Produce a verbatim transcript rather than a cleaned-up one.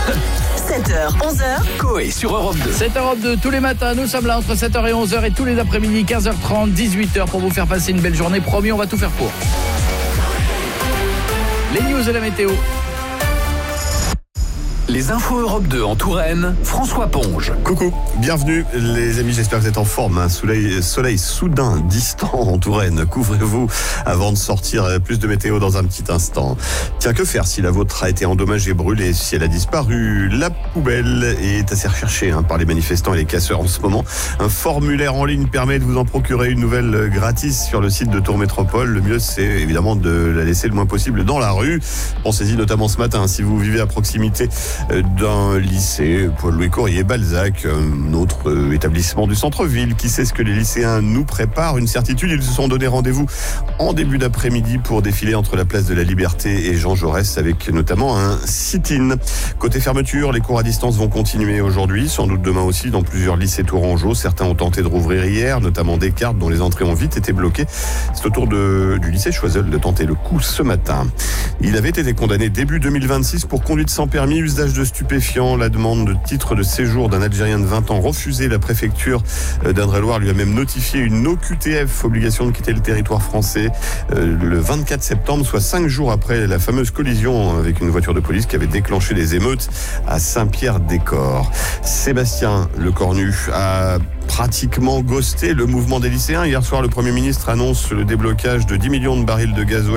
sept heures, onze heures. Coé sur Europe deux. sept heures deux, tous les matins, nous sommes là entre sept heures et onze heures et tous les après-midi, quinze heures trente, dix-huit heures pour vous faire passer une belle journée. Promis, on va tout faire pour. Les news et la météo. Les infos Europe deux en Touraine, François Ponge. Coucou, bienvenue les amis, j'espère que vous êtes en forme. Un soleil, soleil soudain, distant en Touraine. Couvrez-vous avant de sortir. Plus de météo dans un petit instant. Tiens, que faire si la vôtre a été endommagée, brûlée, si elle a disparu? La poubelle est assez recherchée hein, par les manifestants et les casseurs en ce moment. Un formulaire en ligne permet de vous en procurer une nouvelle gratis sur le site de Tour Métropole. Le mieux, c'est évidemment de la laisser le moins possible dans la rue. Pensez-y notamment ce matin, si vous vivez à proximité d'un lycée, Paul-Louis Courrier, Balzac, un autre établissement du centre-ville. Qui sait ce que les lycéens nous préparent? Une certitude, ils se sont donné rendez-vous en début d'après-midi pour défiler entre la place de la Liberté et Jean Jaurès avec notamment un sit-in. Côté fermeture, les cours à distance vont continuer aujourd'hui, sans doute demain aussi dans plusieurs lycées tourangeaux. Certains ont tenté de rouvrir hier, notamment Descartes dont les entrées ont vite été bloquées. C'est au tour de, du lycée Choiseul de tenter le coup ce matin. Il avait été condamné début deux mille vingt-six pour conduite sans permis, usage de stupéfiants. La demande de titre de séjour d'un Algérien de vingt ans refusée. La préfecture d'Indre-et-Loire lui a même notifié une O Q T F, obligation de quitter le territoire français, le vingt-quatre septembre, soit cinq jours après la fameuse collision avec une voiture de police qui avait déclenché les émeutes à Saint-Pierre-des-Corps. Sébastien Lecornu a pratiquement ghosté le mouvement des lycéens. Hier soir, le Premier ministre annonce le déblocage de dix millions de barils de gasoil